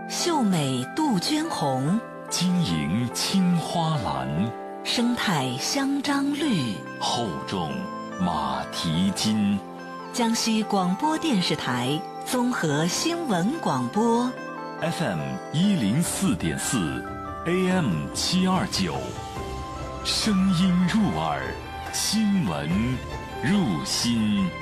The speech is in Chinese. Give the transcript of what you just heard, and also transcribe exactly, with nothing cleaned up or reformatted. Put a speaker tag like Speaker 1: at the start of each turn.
Speaker 1: 秀美杜鹃红，
Speaker 2: 晶莹青花蓝，
Speaker 1: 生态香樟绿，
Speaker 2: 厚重马蹄金。
Speaker 1: 江西广播电视台综合新闻广播
Speaker 2: F M 一零四点四 A M 七二九，声音入耳，新闻入心。